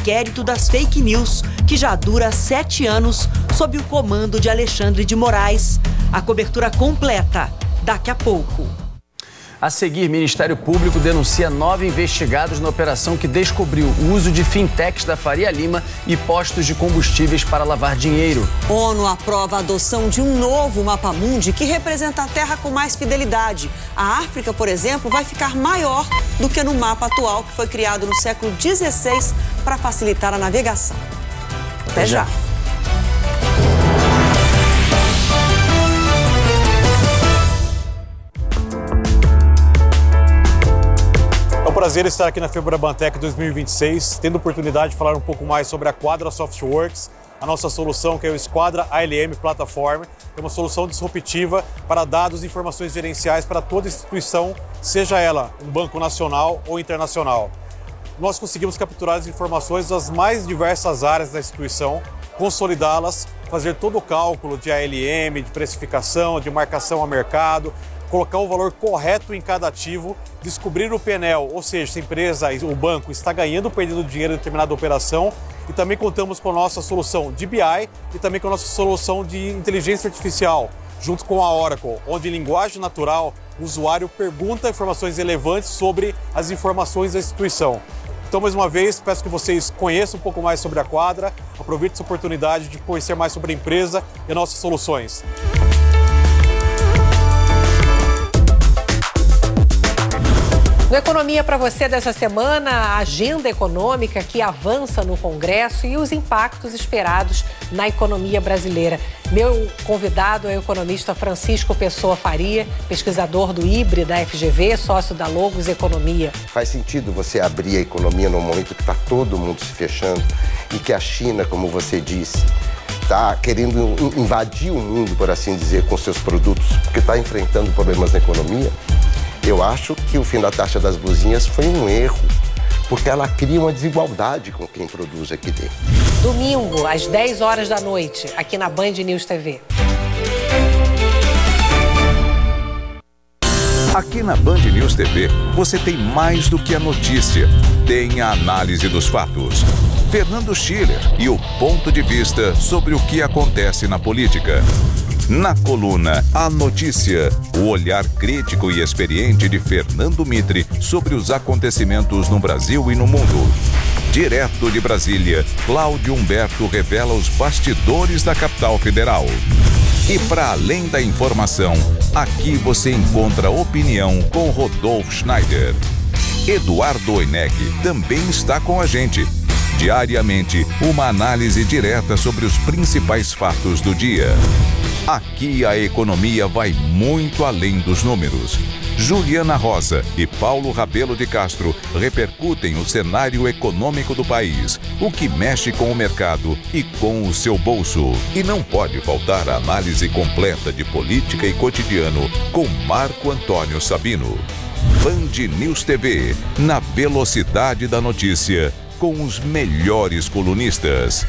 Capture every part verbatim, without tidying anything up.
inquérito das fake news, que já dura sete anos sob o comando de Alexandre de Moraes. A cobertura completa, daqui a pouco. A seguir, Ministério Público denuncia nove investigados na operação que descobriu o uso de fintechs da Faria Lima e postos de combustíveis para lavar dinheiro. ONU aprova a adoção de um novo mapa-mundi que representa a Terra com mais fidelidade. A África, por exemplo, vai ficar maior do que no mapa atual, que foi criado no século dezesseis para facilitar a navegação. Até já. É um prazer estar aqui na FEBRABANTEC dois mil e vinte e seis, tendo a oportunidade de falar um pouco mais sobre a Quadra Softworks, a nossa solução que é o Esquadra A L M Platform, é uma solução disruptiva para dados e informações gerenciais para toda instituição, seja ela um banco nacional ou internacional. Nós conseguimos capturar as informações das mais diversas áreas da instituição, consolidá-las, fazer todo o cálculo de A L M, de precificação, de marcação a mercado, colocar o valor correto em cada ativo, descobrir o P N L, ou seja, se a empresa, o banco está ganhando ou perdendo dinheiro em determinada operação, e também contamos com a nossa solução de B I e também com a nossa solução de inteligência artificial, junto com a Oracle, onde em linguagem natural o usuário pergunta informações relevantes sobre as informações da instituição. Então, mais uma vez, peço que vocês conheçam um pouco mais sobre a Quadra, aproveitem essa oportunidade de conhecer mais sobre a empresa e nossas soluções. No Economia para você dessa semana, a agenda econômica que avança no Congresso e os impactos esperados na economia brasileira. Meu convidado é o economista Francisco Pessoa Faria, pesquisador do I B R E da F G V, sócio da Logos Economia. Faz sentido você abrir a economia num momento que está todo mundo se fechando e que a China, como você disse, está querendo invadir o mundo, por assim dizer, com seus produtos, porque está enfrentando problemas na economia? Eu acho que o fim da taxa das blusinhas foi um erro, porque ela cria uma desigualdade com quem produz aqui dentro. Domingo, às dez horas da noite, aqui na Band News T V. Aqui na Band News T V, você tem mais do que a notícia. Tem a análise dos fatos. Fernando Schiller e o ponto de vista sobre o que acontece na política. Na coluna A Notícia, o olhar crítico e experiente de Fernando Mitre sobre os acontecimentos no Brasil e no mundo. Direto de Brasília, Cláudio Humberto revela os bastidores da capital federal. E para além da informação, aqui você encontra opinião com Rodolfo Schneider. Eduardo Oineg também está com a gente. Diariamente, uma análise direta sobre os principais fatos do dia. Aqui a economia vai muito além dos números. Juliana Rosa e Paulo Rabelo de Castro repercutem o cenário econômico do país, o que mexe com o mercado e com o seu bolso. E não pode faltar a análise completa de política e cotidiano com Marco Antônio Sabino. Band News T V, na velocidade da notícia, com os melhores colunistas.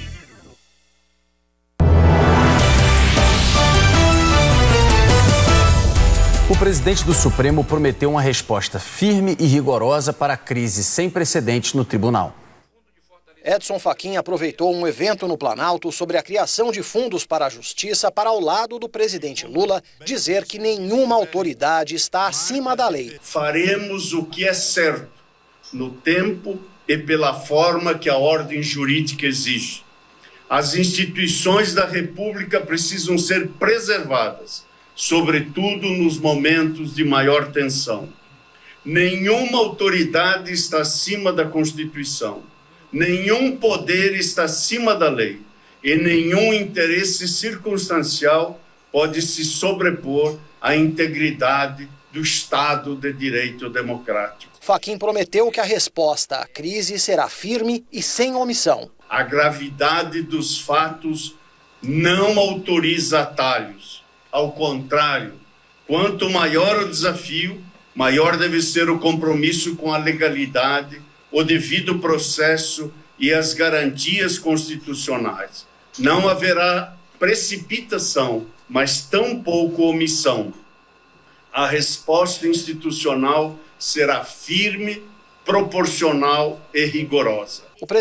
O presidente do Supremo prometeu uma resposta firme e rigorosa para a crise sem precedentes no tribunal. Edson Fachin aproveitou um evento no Planalto sobre a criação de fundos para a justiça para, ao lado do presidente Lula, dizer que nenhuma autoridade está acima da lei. Faremos o que é certo, no tempo e pela forma que a ordem jurídica exige. As instituições da República precisam ser preservadas, sobretudo nos momentos de maior tensão. Nenhuma autoridade está acima da Constituição, nenhum poder está acima da lei e nenhum interesse circunstancial pode se sobrepor à integridade do Estado de Direito Democrático. Fachin prometeu que a resposta à crise será firme e sem omissão. A gravidade dos fatos não autoriza atalhos. Ao contrário, quanto maior o desafio, maior deve ser o compromisso com a legalidade, o devido processo e as garantias constitucionais. Não haverá precipitação, mas tampouco omissão. A resposta institucional será firme, proporcional e rigorosa.